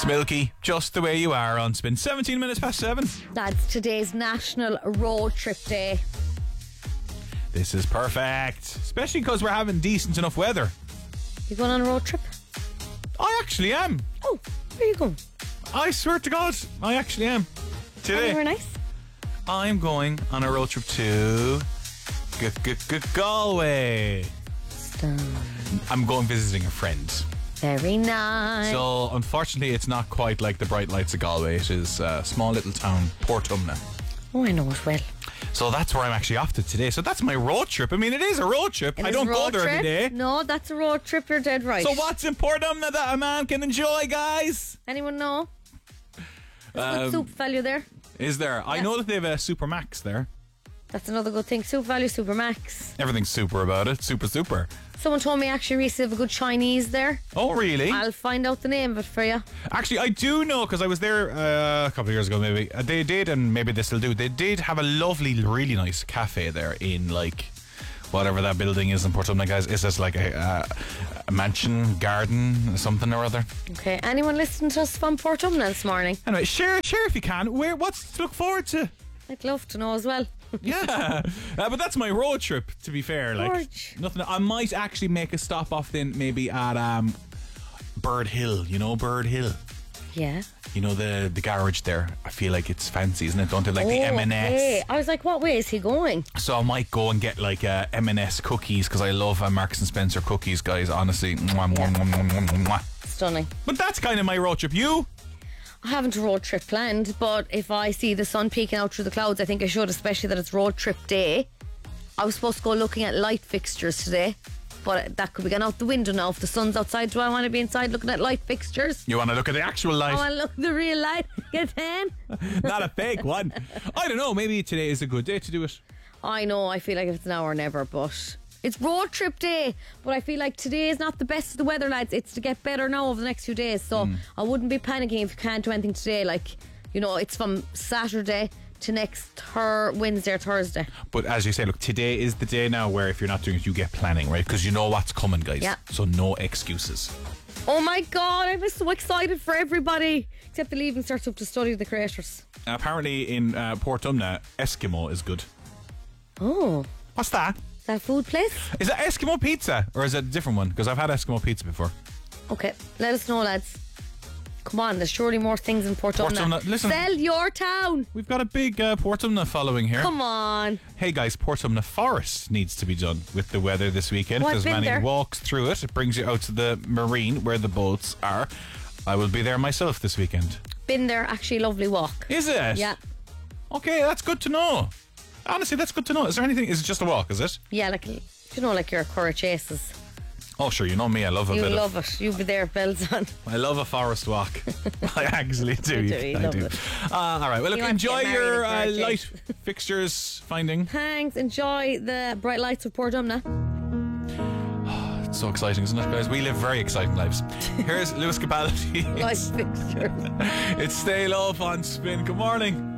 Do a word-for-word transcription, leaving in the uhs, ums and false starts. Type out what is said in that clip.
It's Milky, just the way you are on Spin. seventeen minutes past seven. That's today's National Road Trip Day. This is perfect, especially because we're having decent enough weather. You going on a road trip? I actually am. Oh, where are you going? I swear to God, I actually am. Today, Anywhere nice? I'm going on a road trip to G- G- G- Galway. Stop. I'm going visiting a friend. Very nice. So, unfortunately, it's not quite like the bright lights of Galway. It is a small little town, Portumna. Oh, I know it well. So that's where I'm actually off to today. So that's my road trip. I mean, it is a road trip. It I is don't a go road there trip? every day. No, that's a road trip. You're dead right. So what's in Portumna that a man can enjoy, guys? Anyone know? There's Um, good soup value there. Is there? I Yeah. know that they have a Super Max there. That's another good thing. Soup value, super max. Everything's super about it. Super, super. Someone told me actually recently have a good Chinese there. Oh, really? I'll find out the name of it for you. Actually, I do know because I was there uh, a couple of years ago, maybe. Uh, They did, and maybe they still do. They did have a lovely, really nice cafe there in like whatever that building is in Portumna, guys. It's just like a, uh, a mansion, garden, something or other. Okay, anyone listening to us from Portumna this morning? Anyway, share, share if you can. Where? What's to look forward to? I'd love to know as well. Yeah, uh, but that's my road trip. To be fair, like George. nothing. I might actually make a stop off then, maybe at um, Bird Hill. You know Bird Hill. Yeah. You know the the garage there. I feel like it's fancy, isn't it? Don't they like the M and S? okay. I was like, what way is he going? So I might go and get like uh, M and S cookies because I love uh, Marks and Spencer cookies, guys. Honestly, mwah, mwah, mwah, mwah, mwah, mwah. Stunning. But that's kind of my road trip. You? I haven't a road trip planned, but if I see the sun peeking out through the clouds, I think I should, especially that it's road trip day. I was supposed to go looking at light fixtures today, but that could be gone out the window now. If the sun's outside, do I want to be inside looking at light fixtures? You want to look at the actual light? I want to look at the real light. Get a tan? Not a fake one. I don't know. Maybe today is a good day to do it. I know, I feel like if it's now or never, but it's road trip day. But I feel like today is not the best of the weather, lads. It's to get better now over the next few days. So Mm. I wouldn't be panicking if you can't do anything today. Like, you know, it's from Saturday to next thir- Wednesday or Thursday. But as you say, look, today is the day now where if you're not doing it, you get planning, right? Because you know what's coming, guys. Yeah. So no excuses. Oh my God, I'm so excited for everybody. Except the leaving starts up to study the creators. Apparently in uh, Portumna, Eskimo is good. Oh, What's that? is that a food place? Is that Eskimo pizza or is it a different one? Because I've had Eskimo pizza before. Okay, let us know, lads. Come on, there's surely more things in Portumna. Portumna, listen. Sell your town. We've got a big uh, Portumna following here. Come on. Hey guys, Portumna Forest needs to be done with the weather this weekend. Oh, I've There's been many there. walks through it. It brings you out to the marine where the boats are. I will be there myself this weekend. Been there, actually, lovely walk. Is it? Yeah. Okay, that's good to know. Honestly, that's good to know. Is there anything? Is it just a walk, is it? Yeah, like, you know, like your Curra Chases. Oh, sure, you know me. I love a You bit love of... it. You'll be there, bells on. I love a forest walk. I actually do. You do, you I love do. it. Uh, all right, well, look, You want to enjoy get married your in uh, Curra light Chase. fixtures finding. Thanks. Enjoy the bright lights of Portumna. It's so exciting, isn't it, guys? We live very exciting lives. Here's Lewis Capaldi. Light fixtures. It's Stay Love on Spin. Good morning.